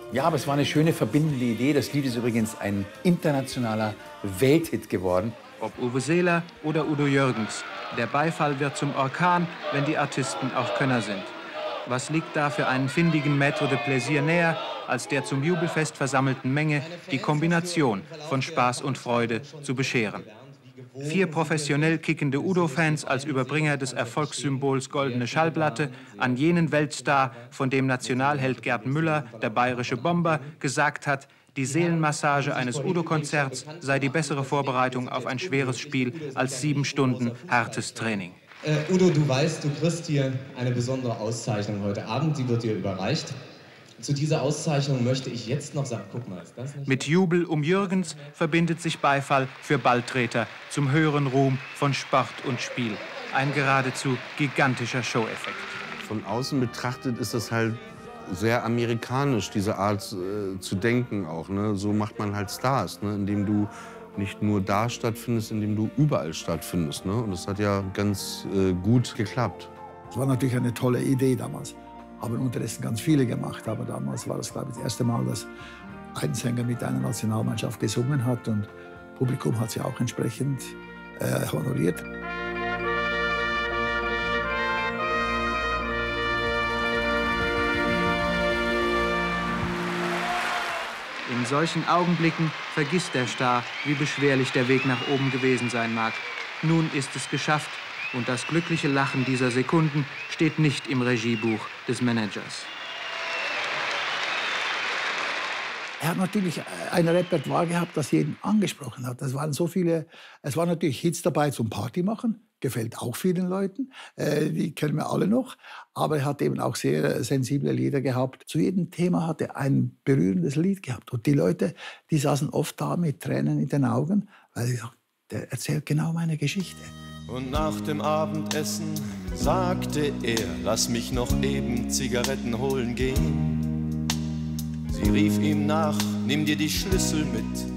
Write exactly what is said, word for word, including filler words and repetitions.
Ja, aber es war eine schöne verbindende Idee. Das Lied ist übrigens ein internationaler Welthit geworden. Ob Uwe Seeler oder Udo Jürgens, der Beifall wird zum Orkan, wenn die Artisten auch Könner sind. Was liegt da für einen findigen Maître de Plaisir näher, als der zum Jubelfest versammelten Menge die Kombination von Spaß und Freude zu bescheren? Vier professionell kickende Udo-Fans als Überbringer des Erfolgssymbols Goldene Schallplatte an jenen Weltstar, von dem Nationalheld Gerd Müller, der bayerische Bomber, gesagt hat, die Seelenmassage eines Udo-Konzerts sei die bessere Vorbereitung auf ein schweres Spiel als sieben Stunden hartes Training. Äh, Udo, du weißt, du kriegst hier eine besondere Auszeichnung heute Abend, die wird dir überreicht. Zu dieser Auszeichnung möchte ich jetzt noch sagen, guck mal, ist das nicht? Mit Jubel um Jürgens verbindet sich Beifall für Balltreter zum höheren Ruhm von Sport und Spiel. Ein geradezu gigantischer Show-Effekt. Von außen betrachtet ist das halt sehr amerikanisch, diese Art äh, zu denken auch. Ne? So macht man halt Stars, ne? Indem du nicht nur da stattfindest, indem du überall stattfindest. Ne? Und das hat ja ganz äh, gut geklappt. Es war natürlich eine tolle Idee damals. Haben unterdessen ganz viele gemacht. Aber damals war das, glaube ich, das erste Mal, dass ein Sänger mit einer Nationalmannschaft gesungen hat. Und das Publikum hat sie auch entsprechend äh, honoriert. In solchen Augenblicken vergisst der Star, wie beschwerlich der Weg nach oben gewesen sein mag. Nun ist es geschafft und das glückliche Lachen dieser Sekunden steht nicht im Regiebuch des Managers. Er hat natürlich ein Repertoire gehabt, das jeden angesprochen hat. Es waren so viele, es waren natürlich Hits dabei zum Party machen. Gefällt auch vielen Leuten, äh, die kennen wir alle noch. Aber er hat eben auch sehr sensible Lieder gehabt. Zu jedem Thema hat er ein berührendes Lied gehabt. Und die Leute, die saßen oft da mit Tränen in den Augen, weil sie sagten, der erzählt genau meine Geschichte. Und nach dem Abendessen sagte er, lass mich noch eben Zigaretten holen gehen. Sie rief ihm nach, nimm dir die Schlüssel mit,